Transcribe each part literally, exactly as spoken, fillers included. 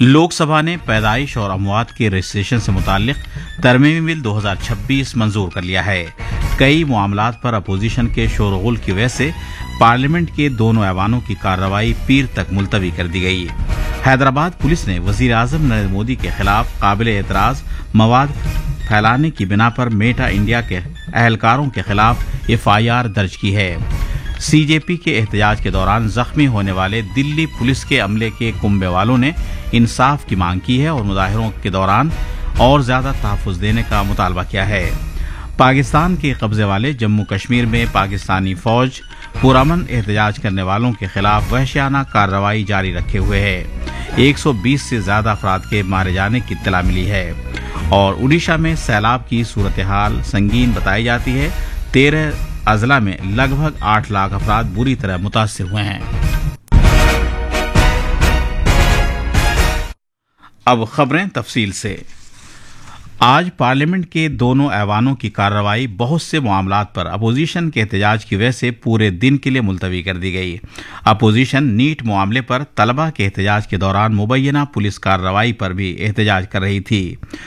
لوک سبھا نے پیدائش اور اموات کے رجسٹریشن سے متعلق ترمیمی بل دو ہزار چھبیس منظور کر لیا ہے۔ کئی معاملات پر اپوزیشن کے شور و غل کی وجہ سے پارلیمنٹ کے دونوں ایوانوں کی کارروائی پیر تک ملتوی کر دی گئی۔ حیدرآباد پولیس نے وزیر اعظم نریندر مودی کے خلاف قابل اعتراض مواد پھیلانے کی بنا پر میٹا انڈیا کے اہلکاروں کے خلاف ایف آئی آر درج کی ہے۔ سی جے پی کے احتجاج کے دوران زخمی ہونے والے دلی پولیس کے عملے کے کنبے والوں نے انصاف کی مانگ کی ہے اور مظاہروں کے دوران اور زیادہ تحفظ دینے کا مطالبہ کیا ہے۔ پاکستان کے قبضے والے جموں کشمیر میں پاکستانی فوج پرامن احتجاج کرنے والوں کے خلاف وحشیانہ کارروائی جاری رکھے ہوئے ہے۔ ایک سو بیس سے زیادہ افراد کے مارے جانے کی اطلاع ملی ہے اور اڈیشہ میں سیلاب کی صورتحال سنگین بتائی جاتی ہے۔ تیرہ اضلاع میں لگ بھگ آٹھ لاکھ افراد بری طرح متاثر ہوئے ہیں۔ اب خبریں تفصیل سے۔ آج پارلیمنٹ کے دونوں ایوانوں کی کارروائی بہت سے معاملات پر اپوزیشن کے احتجاج کی وجہ سے پورے دن کے لیے ملتوی کر دی گئی۔ اپوزیشن نیٹ معاملے پر طلبہ کے احتجاج کے دوران مبینہ پولیس کارروائی پر بھی احتجاج کر رہی تھی۔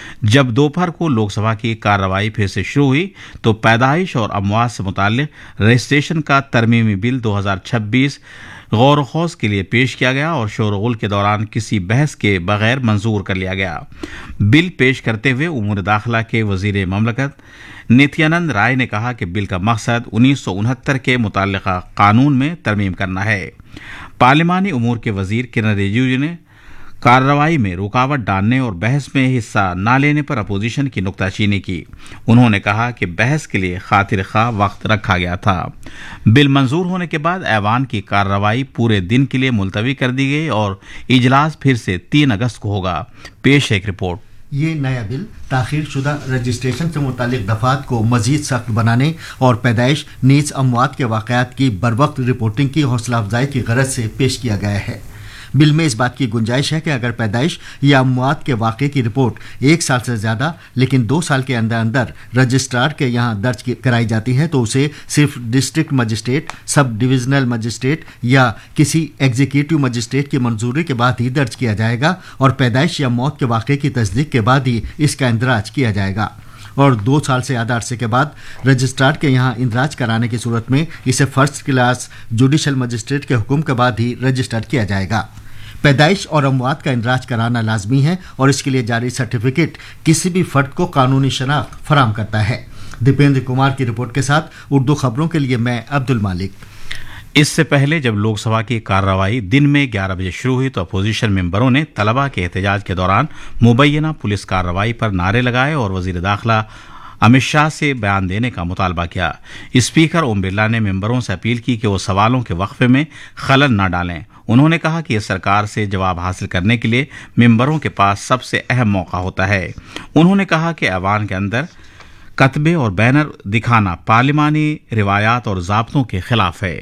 جب دوپہر کو لوک سبھا کی کارروائی پھر سے شروع ہوئی تو پیدائش اور اموات سے متعلق رجسٹریشن کا ترمیمی بل دو ہزار چھبیس غور و خوض کے لیے پیش کیا گیا اور شور و غل کے دوران کسی بحث کے بغیر منظور کر لیا گیا۔ بل پیش کرتے ہوئے امور داخلہ کے وزیر مملکت نتیانند رائے نے کہا کہ بل کا مقصد انیس سو انہتر کے متعلقہ قانون میں ترمیم کرنا ہے۔ پارلیمانی امور کے وزیر کرن رجیجو نے کارروائی میں رکاوٹ ڈالنے اور بحث میں حصہ نہ لینے پر اپوزیشن کی نکتہ چینی کی۔ انہوں نے کہا کہ بحث کے لیے خاطر خواہ وقت رکھا گیا تھا۔ بل منظور ہونے کے بعد ایوان کی کارروائی پورے دن کے لیے ملتوی کر دی گئی اور اجلاس پھر سے تین اگست کو ہوگا۔ پیش ایک رپورٹ۔ یہ نیا بل تاخیر شدہ رجسٹریشن سے متعلق دفعات کو مزید سخت بنانے اور پیدائش نیز اموات کے واقعات کی بروقت رپورٹنگ کی حوصلہ افزائی کی غرض سے پیش کیا گیا ہے۔ بل میں اس بات کی گنجائش ہے کہ اگر پیدائش یا اموات کے واقعے کی رپورٹ ایک سال سے زیادہ لیکن دو سال کے اندر اندر رجسٹرار کے یہاں درج کرائی جاتی ہے تو اسے صرف district magistrate, sub divisional magistrate یا کسی ایگزیکٹو مجسٹریٹ کی منظوری کے بعد ہی درج کیا جائے گا اور پیدائش یا موت کے واقعے کی تصدیق کے بعد ہی اس کا اندراج کیا جائے گا، اور دو سال سے زیادہ عرصے کے بعد رجسٹرار کے یہاں اندراج کرانے کی صورت میں اسے فرسٹ کلاس جوڈیشل مجسٹریٹ کے حکم کے بعد ہی رجسٹر کیا جائے گا۔ پیدائش اور اموات کا اندراج کرانا لازمی ہے اور اس کے لیے جاری سرٹیفکیٹ کسی بھی فرد کو قانونی شناخت فراہم کرتا ہے۔ دیپیندر کمار کی رپورٹ کے ساتھ اردو خبروں کے لیے میں عبد المالک۔ اس سے پہلے جب لوک سبھا کی کارروائی دن میں گیارہ بجے شروع ہوئی تو اپوزیشن ممبروں نے طلبہ کے احتجاج کے دوران مبینہ پولیس کارروائی پر نعرے لگائے اور وزیر داخلہ امت شاہ سے بیان دینے کا مطالبہ کیا۔ اسپیکر اوم برلا نے ممبروں سے اپیل کی کہ وہ سوالوں کے وقفے میں خلل نہ ڈالیں۔ انہوں نے کہا کہ یہ سرکار سے جواب حاصل کرنے کے لیے ممبروں کے پاس سب سے اہم موقع ہوتا ہے۔ انہوں نے کہا کہ ایوان کے اندر کتبے اور بینر دکھانا پارلیمانی روایات اور ضابطوں کے خلاف ہے۔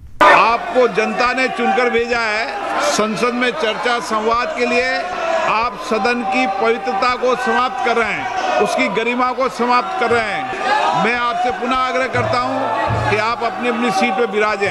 آپ کو جنتا نے چن کر بھیجا ہے سنسد میں چرچا سنواد کے لیے۔ آپ صدن کی پوترتا کو سماپت کر رہے ہیں، اس کی گریما کو سماپت کر رہے ہیں۔ میں آپ سے پناہ آگرہ کرتا ہوں کہ آپ اپنی اپنی سیٹ پہ براجیں۔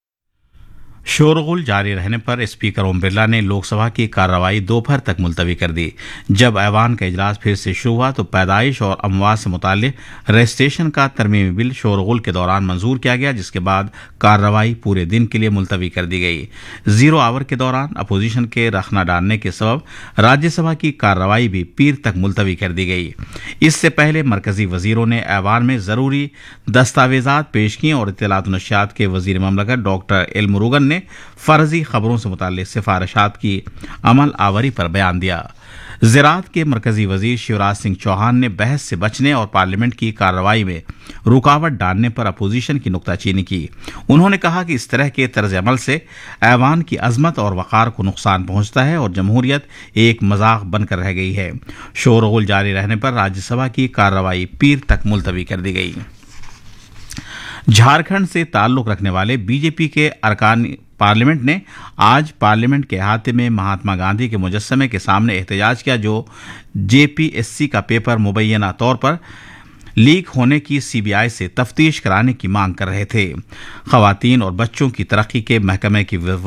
شور و غل جاری رہنے پر اسپیکر اوم برلا نے لوک سبھا کی کارروائی دوپہر تک ملتوی کر دی۔ جب ایوان کا اجلاس پھر سے شروع ہوا تو پیدائش اور اموات سے متعلق رجسٹریشن کا ترمیمی بل شور و غل کے دوران منظور کیا گیا، جس کے بعد کارروائی پورے دن کے لیے ملتوی کر دی گئی۔ زیرو آور کے دوران اپوزیشن کے رخ نہ ڈالنے کے سبب راجیہ سبھا کی کارروائی بھی پیر تک ملتوی کر دی گئی۔ اس سے پہلے مرکزی وزیروں نے ایوان میں ضروری دستاویزات پیش کیے اور اطلاعات و نشریات کے وزیر مملکت ڈاکٹر ایل مروگن نے فرضی خبروں سے متعلق سفارشات کی عمل آوری پر بیان دیا۔ زراعت کے مرکزی وزیر شیوراج سنگھ چوہان نے بحث سے بچنے اور پارلیمنٹ کی کارروائی میں رکاوٹ ڈالنے پر اپوزیشن کی نکتہ چینی کی۔ انہوں نے کہا کہ اس طرح کے طرز عمل سے ایوان کی عظمت اور وقار کو نقصان پہنچتا ہے اور جمہوریت ایک مذاق بن کر رہ گئی ہے۔ شور و غل جاری رہنے پر راجیہ سبھا کی کارروائی پیر تک ملتوی کر دی گئی۔ جھارکھنڈ سے تعلق رکھنے والے بی جے پی کے ارکان پارلیمنٹ نے آج پارلیمنٹ کے احاطے میں مہاتما گاندھی کے مجسمے کے سامنے احتجاج کیا، جو جے پی ایس سی کا پیپر مبینہ طور پر لیک ہونے کی سی بی آئی سے تفتیش کرانے کی مانگ کر رہے تھے۔ خواتین اور بچوں کی ترقی کے محکمے کی